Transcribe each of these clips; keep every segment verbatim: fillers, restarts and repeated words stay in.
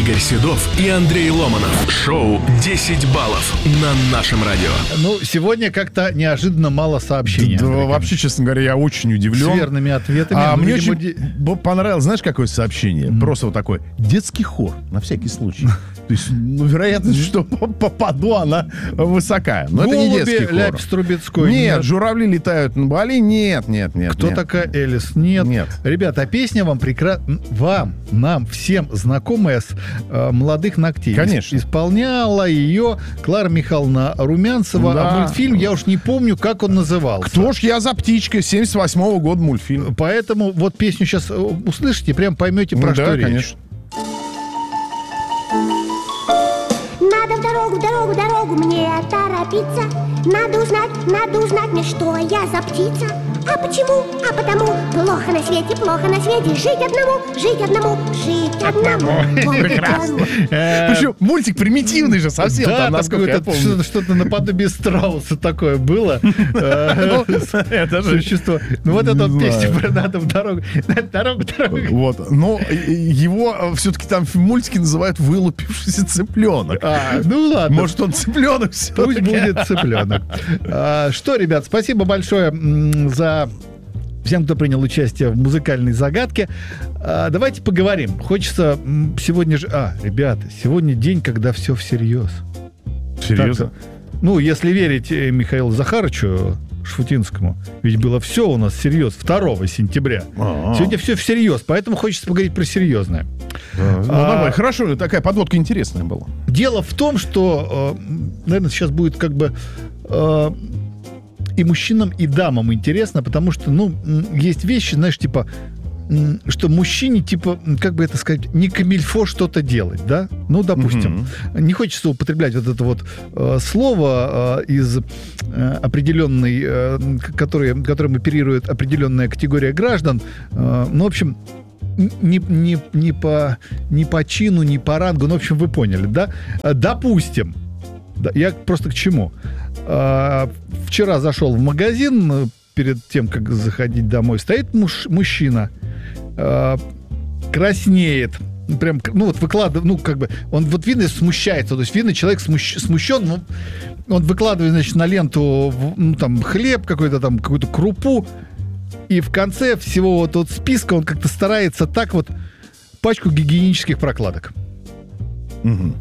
Игорь Седов и Андрей Ломанов. Шоу «десять баллов» на нашем радио. Ну, сегодня как-то неожиданно мало сообщений. Да, вообще, честно говоря, я очень удивлен. С верными ответами. А ну, мне видимо, очень де... понравилось, знаешь, какое сообщение? Mm. Просто вот такой детский хор, на всякий случай. То есть, ну, вероятность, что попаду, она высокая. Но Голуби, это не детский хор. Ляпис Трубецкой. Нет, нет, журавли летают на Бали. Нет, нет, нет. Кто нет. такая Элис? Нет. Нет. Ребята, а песня вам прекрасно... Вам, нам, всем знакомая с э, «Молодых ногтей». Конечно. Исполняла ее Клара Михайловна Румянцева. Да. А мультфильм, я уж не помню, как он назывался. Кто ж я за птичка? семьдесят восьмого года мультфильм. Поэтому вот песню сейчас услышите, прям поймете, про ну, что да, речь. Конечно. Надо в дорогу, в дорогу, в дорогу мне торопиться. Надо узнать, надо узнать мне, что я за птица. А почему? А потому плохо на свете, плохо на свете. Жить одному, жить одному, жить одному. Прекрасно. Причем мультик примитивный же совсем. Да, там, насколько я помню. Что-то, что-то наподобие страуса такое было. Это же существо. Ну вот эта вот песня про «Надо в дорогу». Дорогу, дорогу. Вот. Но его все-таки там в мультике называют «вылупившийся цыпленок». А, ну ладно. Может, он цыпленок все-таки? Пусть будет цыпленок. А, что, ребят, спасибо большое м, за всем, кто принял участие в музыкальной загадке. А, давайте поговорим. Хочется м, сегодня же... А, ребята, сегодня день, когда все всерьез. Серьезно? Так, ну, если верить э, Михаилу Захарычу Шфутинскому, ведь было все у нас всерьез второго сентября. А-а-а. Сегодня все всерьез, поэтому хочется поговорить про серьезное. А, ну, а, давай, хорошо, такая подводка интересная была. Дело в том, что, э, наверное, сейчас будет как бы э, и мужчинам, и дамам интересно, потому что, ну, есть вещи, знаешь, типа, что мужчине, типа, как бы это сказать, не камильфо что-то делать, да? Ну, допустим. Mm-hmm. Не хочется употреблять вот это вот э, слово э, из э, определенной, э, который, которым оперирует определенная категория граждан. Э, ну, в общем, не, не, не, по, не по чину, не по рангу, ну, в общем, вы поняли, да? Допустим, да, я просто к чему? Э, вчера зашел в магазин, перед тем, как заходить домой, стоит муж, мужчина, э, краснеет, прям, ну вот выкладывает, ну как бы, он вот видно смущается, то есть видно, человек смущ, смущен, ну, он выкладывает, значит, на ленту, ну там, хлеб какой-то там, какую-то крупу, и в конце всего вот, вот списка он как-то старается так вот пачку гигиенических прокладок. Угу.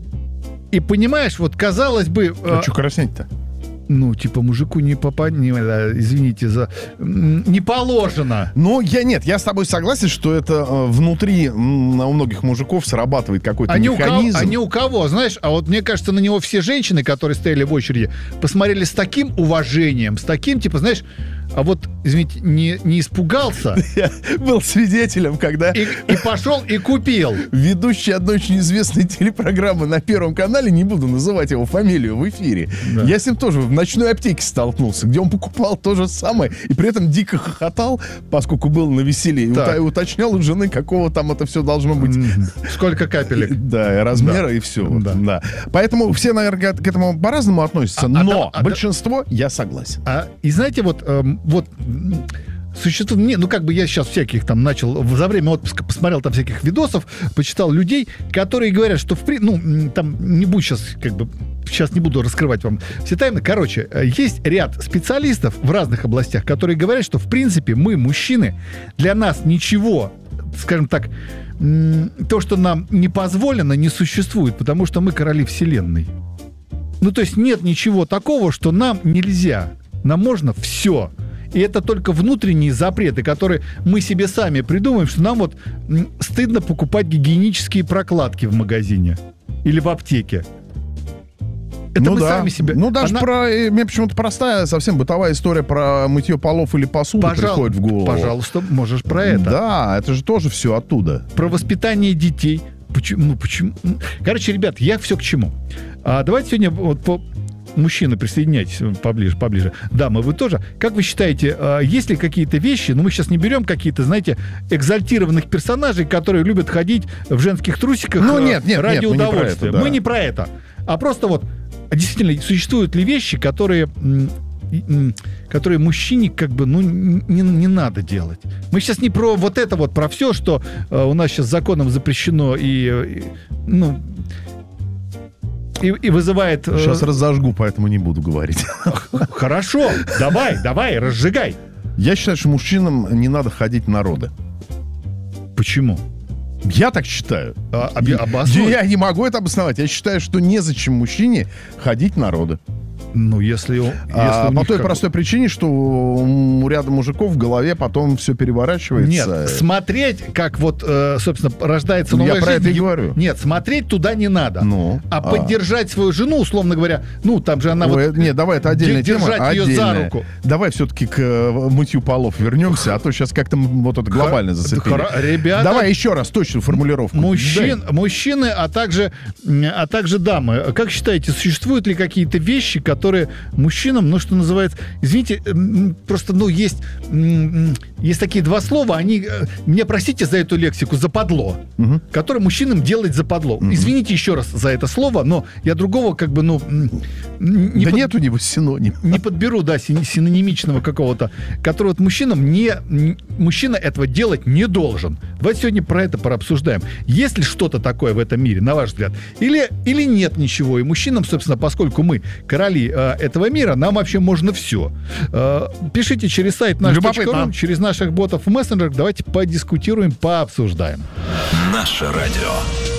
И понимаешь, вот казалось бы... А э, что краснеть-то? Ну, типа, мужику не попа... не, извините за... Не положено. Ну, я нет, я с тобой согласен, что это э, внутри м, у многих мужиков срабатывает какой-то а механизм. У кого, а не у кого, знаешь, а вот мне кажется, на него все женщины, которые стояли в очереди, посмотрели с таким уважением, с таким, типа, знаешь, а вот, извините, не, не испугался. Я был свидетелем, когда... И, и пошел и купил. Ведущий одной очень известной телепрограммы на Первом канале, не буду называть его фамилию в эфире, да. Я с ним тоже в ночной аптеке столкнулся, где он покупал то же самое, и при этом дико хохотал, поскольку был на веселье, и уточнял у жены, какого там это все должно быть. Сколько капелек. Да, размера, да. И все. Да. Да. Поэтому все, наверное, к этому по-разному относятся, а, но а, а, большинство, а, я согласен. А, и знаете, вот... Эм, вот существует, не, ну как бы я сейчас всяких там начал, за время отпуска посмотрел там всяких видосов, почитал людей, которые говорят, что в при, ну там не буду сейчас как бы, сейчас не буду раскрывать вам все тайны. Короче, есть ряд специалистов в разных областях, которые говорят, что в принципе мы, мужчины, для нас ничего, скажем так, то, что нам не позволено, не существует, потому что мы короли вселенной. Ну то есть нет ничего такого, что нам нельзя. Нам можно все. И это только внутренние запреты, которые мы себе сами придумаем, что нам вот стыдно покупать гигиенические прокладки в магазине или в аптеке. Это ну мы да. сами себе... Ну даже Она... про... Мне почему-то простая, совсем бытовая история про мытье полов или посуды Пожал... приходит в голову. Пожалуйста, можешь про это. Да, это же тоже все оттуда. Про воспитание детей. Почему? Ну, почему? Короче, ребят, я все к чему. А, давайте сегодня вот по... Мужчины, присоединяйтесь поближе, поближе. Дамы, вы тоже. Как вы считаете, есть ли какие-то вещи, ну мы сейчас не берем какие-то, знаете, экзальтированных персонажей, которые любят ходить в женских трусиках ну, нет, нет, ради нет, удовольствия. Мы не, это, да. мы не про это. А просто вот, действительно, существуют ли вещи, которые которые мужчине как бы, ну, не, не надо делать. Мы сейчас не про вот это вот, про все, что э, у нас сейчас законом запрещено и, и ну, и, и вызывает... Э... Сейчас разожгу, поэтому не буду говорить. Хорошо, давай, давай, разжигай. Я считаю, что мужчинам не надо ходить на роды. Почему? Я так считаю. А, об, обоснуй. Я не могу это обосновать. Я считаю, что незачем мужчине ходить на роды. Ну, если, если а, по той как... простой причине, что у ряда мужиков в голове потом все переворачивается. Нет, смотреть, как вот, э, собственно, рождается новая Я жизнь. про это и говорю. Нет, смотреть туда не надо. Ну, а, а поддержать свою жену, условно говоря, ну, там же она Ой, вот... Нет, давай, это отдельная тема. Держать ее отдельная. за руку. Давай все-таки к э, мытью полов вернемся, а то сейчас как-то вот это глобально зацепили. Хор... Ребята... Давай еще раз точную формулировку. Мужчин, мужчины, а также, а также дамы. Как считаете, существуют ли какие-то вещи, которые мужчинам, ну, что называется, извините, просто, ну, есть, есть такие два слова, они, мне простите за эту лексику, западло, угу. которые мужчинам делать западло. Угу. Извините еще раз за это слово, но я другого, как бы, ну... Не да под... нет у него синоним. Не подберу, да, синонимичного какого-то, который вот мужчинам не... Мужчина этого делать не должен. Давайте сегодня про это пообсуждаем. Есть ли что-то такое в этом мире, на ваш взгляд? Или, или нет ничего? И мужчинам, собственно, поскольку мы короли э, этого мира, нам вообще можно все. Э, пишите через сайт наш точка ру, через наших ботов в мессенджерах. Давайте подискутируем, пообсуждаем. Наше радио.